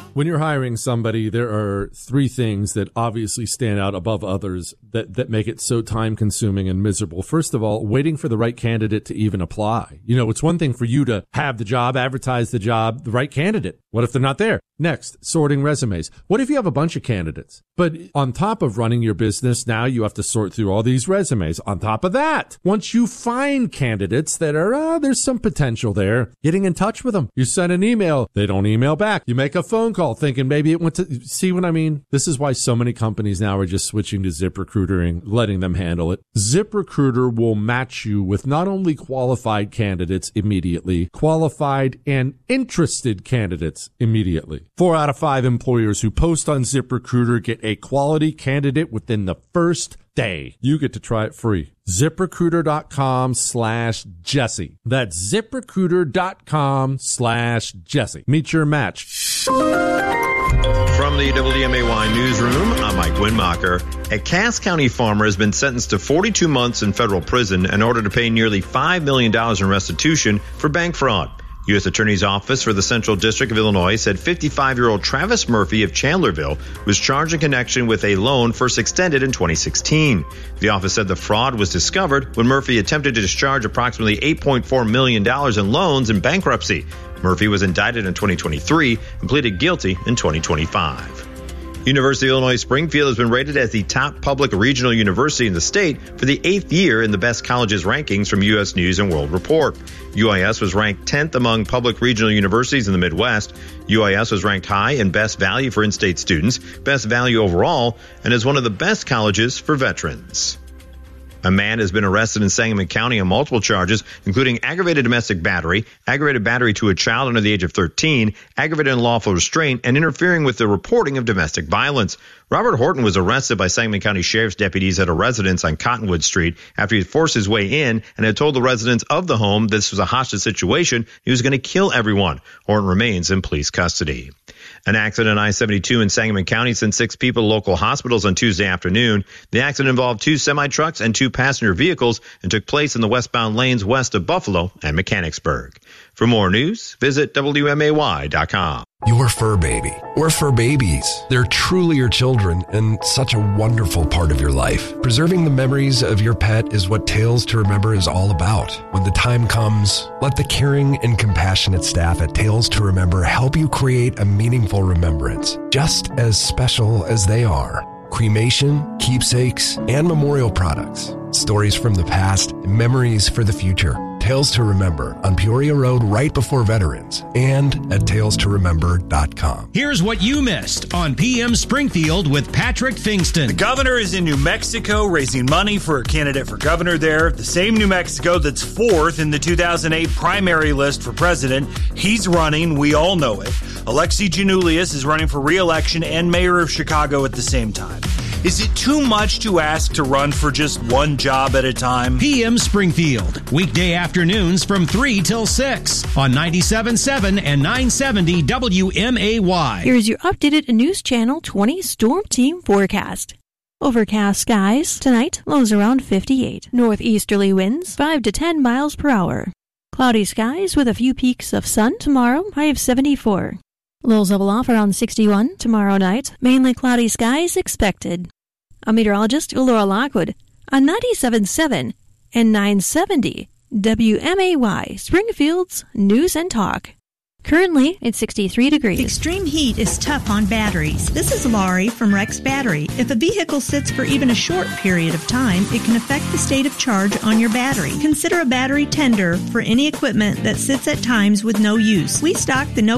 When you're hiring somebody, there are three things that obviously stand out above others that make it so time-consuming and miserable. First of all, waiting for the right candidate to even apply. You know, it's one thing for you to have the job, advertise the job, the right candidate. What if they're not there? Next, sorting resumes. What if you have a bunch of candidates? But on top of running your business, now you have to sort through all these resumes. On top of that, once you find candidates that are, there's some potential there, getting in touch with them. You send an email. They don't email back. You make a phone call thinking maybe it went to, see what I mean? This is why so many companies now are just switching to ZipRecruiter and letting them handle it. ZipRecruiter will match you with not only qualified candidates immediately, qualified and interested candidates immediately. 4 out of 5 employers who post on ZipRecruiter get a quality candidate within the first day. You get to try it free. ZipRecruiter.com/Jesse. That's ZipRecruiter.com/Jesse. Meet your match. From the WMAY newsroom, I'm Mike Winmacher. A Cass County farmer has been sentenced to 42 months in federal prison in order to pay nearly $5 million in restitution for bank fraud. U.S. Attorney's Office for the Central District of Illinois said 55-year-old Travis Murphy of Chandlerville was charged in connection with a loan first extended in 2016. The office said the fraud was discovered when Murphy attempted to discharge approximately $8.4 million in loans in bankruptcy. Murphy was indicted in 2023 and pleaded guilty in 2025. University of Illinois Springfield has been rated as the top public regional university in the state for the 8th year in the best colleges rankings from U.S. News and World Report. UIS was ranked 10th among public regional universities in the Midwest. UIS was ranked high in best value for in-state students, best value overall, and is one of the best colleges for veterans. A man has been arrested in Sangamon County on multiple charges, including aggravated domestic battery, aggravated battery to a child under the age of 13, aggravated unlawful restraint, and interfering with the reporting of domestic violence. Robert Horton was arrested by Sangamon County Sheriff's deputies at a residence on Cottonwood Street after he had forced his way in and had told the residents of the home this was a hostage situation. He was going to kill everyone. Horton remains in police custody. An accident on I-72 in Sangamon County sent 6 people to local hospitals on Tuesday afternoon. The accident involved 2 semi-trucks and 2 passenger vehicles and took place in the westbound lanes west of Buffalo and Mechanicsburg. For more news, visit WMAY.com. Your fur baby, or fur babies. They're truly your children and such a wonderful part of your life. Preserving the memories of your pet is what Tales to Remember is all about. When the time comes, let the caring and compassionate staff at Tales to Remember help you create a meaningful remembrance, just as special as they are. Cremation, keepsakes, and memorial products. Stories from the past, memories for the future. Tales to Remember on Peoria Road right before Veterans and at talestoremember.com. Here's what you missed on PM Springfield with Patrick Fingston. The governor is in New Mexico raising money for a candidate for governor there. The same New Mexico that's 4th in the 2008 primary list for president. He's running. We all know it. Alexi Giannoulias is running for re-election and mayor of Chicago at the same time. Is it too much to ask to run for just one job at a time? PM Springfield, weekday afternoons from 3 till 6 on 97.7 and 970 WMAY. Here's your updated News Channel 20 Storm Team forecast. Overcast skies. Tonight, lows around 58. Northeasterly winds 5 to 10 miles per hour. Cloudy skies with a few peaks of sun. Tomorrow, high of 74. Lows level off around 61 tomorrow night. Mainly cloudy skies expected. I'm meteorologist Laura Lockwood on 97.7 and 970 WMAY, Springfield's News and Talk. Currently, it's 63 degrees. Extreme heat is tough on batteries. This is Laurie from Rex Battery. If a vehicle sits for even a short period of time, it can affect the state of charge on your battery. Consider a battery tender for any equipment that sits at times with no use. We stock the no